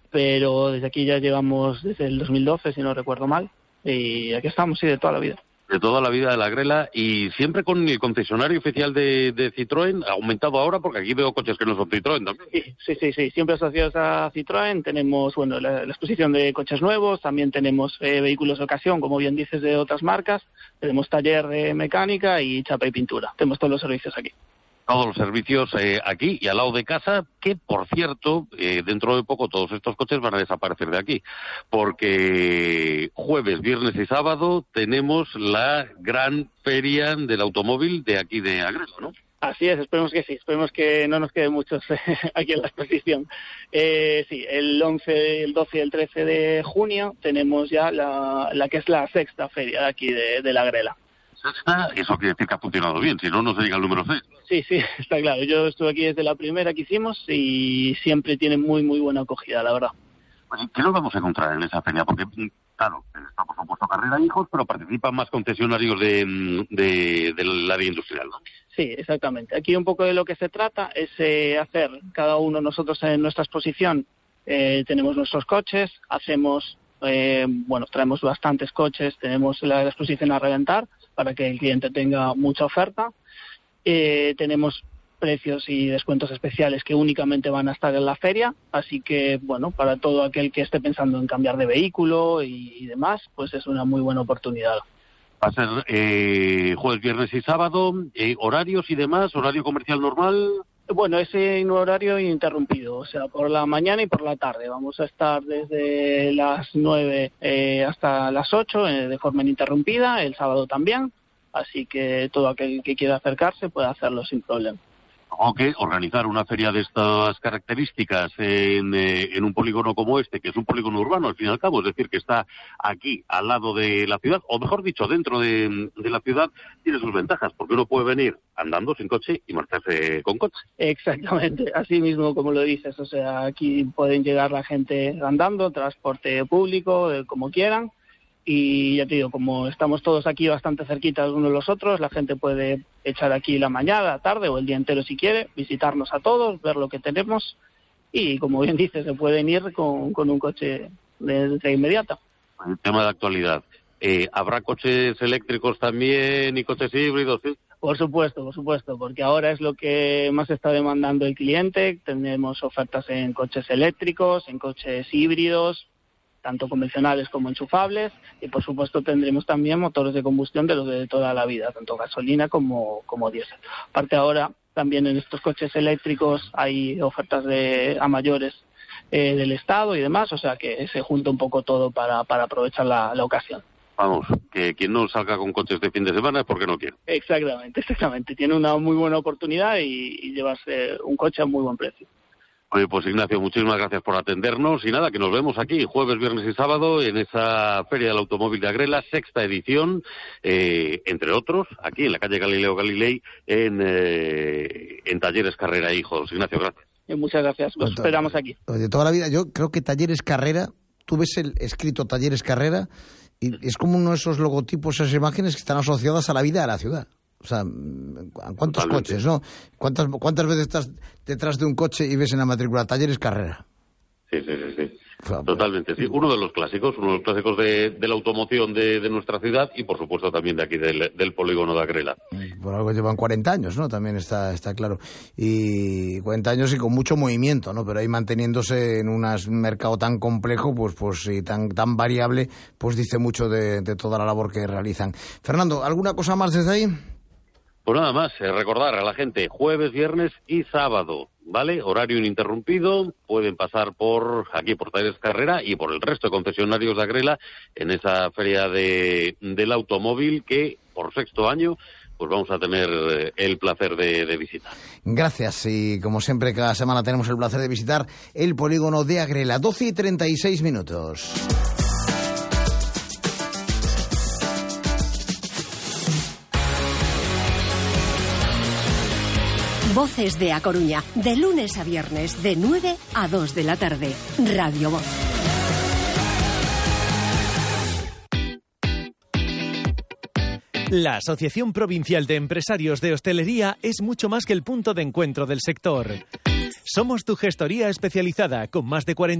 pero desde aquí ya llevamos desde el 2012, si no recuerdo mal, y aquí estamos, sí, de toda la vida. De toda la vida de la Grela, y siempre con el concesionario oficial de Citroën, ha aumentado ahora porque aquí veo coches que no son Citroën también. Sí, siempre asociados a Citroën. Tenemos, bueno, la exposición de coches nuevos, también tenemos vehículos de ocasión, como bien dices, de otras marcas, tenemos taller de mecánica y chapa y pintura, tenemos todos los servicios aquí. Todos los servicios aquí y al lado de casa, que por cierto, dentro de poco todos estos coches van a desaparecer de aquí, porque jueves, viernes y sábado tenemos la gran feria del automóvil de aquí de Agrelo, ¿no? Así es, esperemos que sí, esperemos que no nos queden muchos aquí en la exposición. Sí, el 11, el 12 y el 13 de junio tenemos ya la que es la sexta feria de aquí de la Grela. Eso quiere decir que ha funcionado bien, si no, no se llega al número 6. Sí, está claro. Yo estuve aquí desde la primera que hicimos y siempre tiene muy buena acogida, la verdad. Pues, ¿qué nos vamos a encontrar en esa feria? Porque, claro, está por supuesto Carrera Hijos, pero participan más concesionarios del área industrial, ¿no? Sí, exactamente. Aquí un poco de lo que se trata es hacer cada uno nosotros en nuestra exposición. Tenemos nuestros coches, hacemos, traemos bastantes coches, tenemos la exposición a reventar para que el cliente tenga mucha oferta. Tenemos precios y descuentos especiales que únicamente van a estar en la feria, así que, bueno, para todo aquel que esté pensando en cambiar de vehículo y demás, pues es una muy buena oportunidad. Va a ser jueves, viernes y sábado, horarios y demás, horario comercial normal. Bueno, es en horario interrumpido, o sea, por la mañana y por la tarde. Vamos a estar desde las 9 hasta las 8 de forma ininterrumpida, el sábado también, así que todo aquel que quiera acercarse puede hacerlo sin problema. O que organizar una feria de estas características en un polígono como este, que es un polígono urbano al fin y al cabo, es decir, que está aquí al lado de la ciudad, o mejor dicho, dentro de la ciudad, tiene sus ventajas, porque uno puede venir andando sin coche y marcharse con coche. Exactamente, así mismo como lo dices, o sea, aquí pueden llegar la gente andando, transporte público, como quieran. Y ya te digo, como estamos todos aquí bastante cerquitas unos de los otros, la gente puede echar aquí la mañana, la tarde o el día entero si quiere, visitarnos a todos, ver lo que tenemos y, como bien dices, se pueden ir con un coche de inmediato. El tema de actualidad, ¿habrá coches eléctricos también y coches híbridos? ¿Sí? Por supuesto, porque ahora es lo que más está demandando el cliente. Tenemos ofertas en coches eléctricos, en coches híbridos, tanto convencionales como enchufables, y por supuesto tendremos también motores de combustión de los de toda la vida, tanto gasolina como diésel. Aparte ahora también en estos coches eléctricos hay ofertas a mayores del Estado y demás, o sea que se junta un poco todo para aprovechar la ocasión. Vamos, que quien no salga con coches de fin de semana es porque no quiere. Exactamente. Tiene una muy buena oportunidad y llevarse un coche a muy buen precio. Oye, pues Ignacio, muchísimas gracias por atendernos y nada, que nos vemos aquí jueves, viernes y sábado en esa Feria del Automóvil de Agrela, sexta edición, entre otros, aquí en la calle Galileo Galilei, en Talleres Carrera Hijos. Ignacio, gracias. Muchas gracias, los esperamos aquí. De toda la vida, yo creo que Talleres Carrera, tú ves el escrito Talleres Carrera y es como uno de esos logotipos, esas imágenes que están asociadas a la vida de la ciudad. O sea, ¿cuántos Totalmente. coches, no? ¿Cuántas veces estás detrás de un coche y ves en la matrícula Talleres Carrera? Sí. Totalmente, sí. Uno de los clásicos de la automoción de nuestra ciudad y, por supuesto, también de aquí del polígono de Agrela. Por algo llevan 40 años, ¿no? También está claro. Y 40 años y con mucho movimiento, ¿no? Pero ahí manteniéndose en un mercado tan complejo, pues y tan variable, pues dice mucho de toda la labor que realizan. Fernando, ¿alguna cosa más desde ahí? Pues nada más, recordar a la gente, jueves, viernes y sábado, ¿vale? Horario ininterrumpido, pueden pasar por Talleres Carrera y por el resto de concesionarios de Agrela en esa feria del automóvil que por sexto año pues vamos a tener el placer de visitar. Gracias, y como siempre cada semana tenemos el placer de visitar el polígono de Agrela, 12:36. Voces de A Coruña, de lunes a viernes, de 9 a 2 de la tarde. Radio Voz. La Asociación Provincial de Empresarios de Hostelería es mucho más que el punto de encuentro del sector. Somos tu gestoría especializada con más de 40